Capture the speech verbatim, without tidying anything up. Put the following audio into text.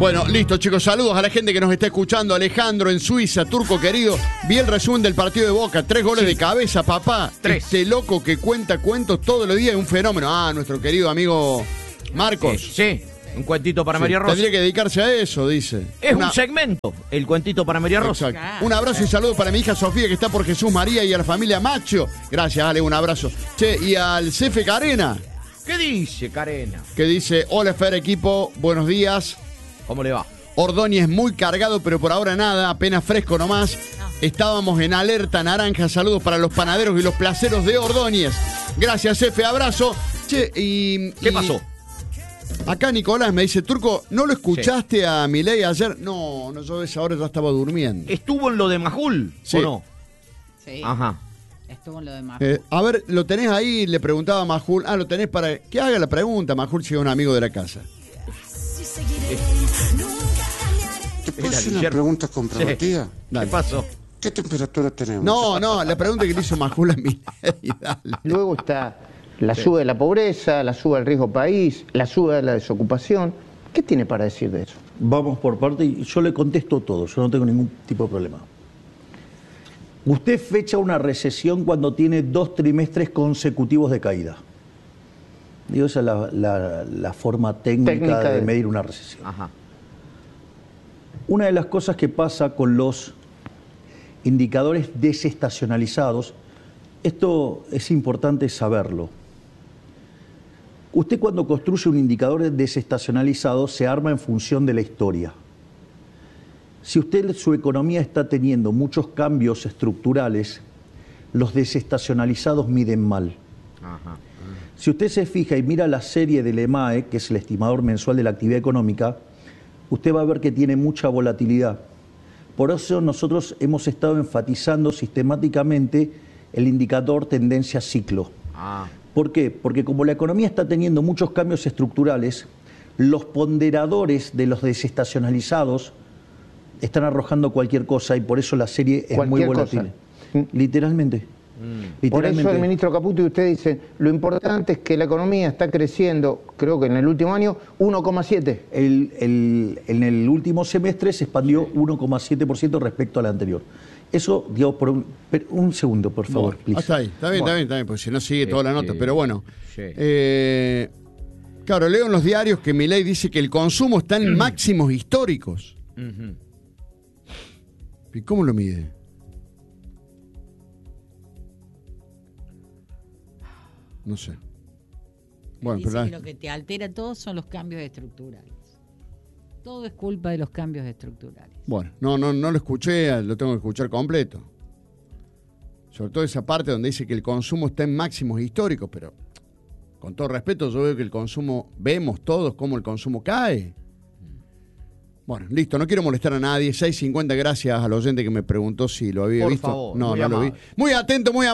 Bueno, listo, chicos. Saludos a la gente que nos está escuchando. Alejandro en Suiza, Turco querido. Vi el resumen del partido de Boca. Tres goles sí. de cabeza, papá. Tres. Este loco que cuenta cuentos todos los días es un fenómeno. Ah, nuestro querido amigo Marcos. Sí, sí. Un cuentito para sí, María Rosa. Tendría que dedicarse a eso, dice. Es Una... un segmento, el cuentito para María Rosa. Exacto. Un abrazo y saludo para mi hija Sofía, que está por Jesús María, y a la familia Macho. Gracias, Ale, un abrazo. Che, y al Cefe Carena. ¿Qué dice, Carena? Que dice, hola, Fer, equipo, buenos días. ¿Cómo le va? Ordóñez muy cargado, pero por ahora nada, apenas fresco nomás. Estábamos en alerta naranja. Saludos para los panaderos y los placeros de Ordóñez. Gracias, Cefe, abrazo. Che, y... ¿Qué y... pasó? Acá Nicolás me dice, Turco, ¿no lo escuchaste sí. a Milei ayer? No, no, yo a esa hora ya estaba durmiendo. ¿Estuvo en lo de Majul sí. o no? Sí. Ajá. Estuvo en lo de Majul. Eh, a ver, ¿lo tenés ahí? Le preguntaba a Majul. Ah, lo tenés para que haga la pregunta, Majul, si es un amigo de la casa. ¿Te puedo hacer una pregunta comprometida? Sí. ¿Qué pasó? ¿Qué temperatura tenemos? No, no, la pregunta que le hizo Majul a Milei. Luego está la suba de la pobreza, la suba del riesgo país, la suba de la desocupación. ¿Qué tiene para decir de eso? Vamos por parte y yo le contesto todo, yo no tengo ningún tipo de problema. Usted fecha una recesión cuando tiene dos trimestres consecutivos de caída. Digo, esa es la, la, la forma técnica, técnica de, de medir una recesión. Ajá. Una de las cosas que pasa con los indicadores desestacionalizados, esto es importante saberlo. Usted cuando construye un indicador desestacionalizado se arma en función de la historia. Si usted, su economía está teniendo muchos cambios estructurales, los desestacionalizados miden mal. Ajá. Si usted se fija y mira la serie del E M A E, que es el estimador mensual de la actividad económica, usted va a ver que tiene mucha volatilidad. Por eso nosotros hemos estado enfatizando sistemáticamente el indicador tendencia ciclo. Ah. ¿Por qué? Porque como la economía está teniendo muchos cambios estructurales, los ponderadores de los desestacionalizados están arrojando cualquier cosa y por eso la serie es muy volátil. Cosa. Literalmente. Mm. Literalmente. Por eso el ministro Caputo y usted dicen, lo importante es que la economía está creciendo, creo que en el último año, uno coma siete. El, el, en el último semestre se expandió uno coma siete por ciento respecto al anterior. Eso, digamos, por un, un segundo, por favor, bueno, please. hasta ahí, está bien, bueno. está bien, está bien, porque si no sigue toda la nota, sí, pero bueno. Sí. Eh, claro, leo en los diarios que Milei dice que el consumo está en máximos históricos. Uh-huh. ¿Y cómo lo mide? No sé. Bueno, dice pero que lo que te altera todo son los cambios estructurales. Todo es culpa de los cambios estructurales. Bueno, no, no, no lo escuché, lo tengo que escuchar completo. Sobre todo esa parte donde dice que el consumo está en máximos históricos, pero con todo respeto yo veo que el consumo, vemos todos cómo el consumo cae. Bueno, listo, no quiero molestar a nadie. seis cincuenta, gracias al oyente que me preguntó si lo había Por visto. favor, no, muy no amable. lo vi. Muy atento, muy amable.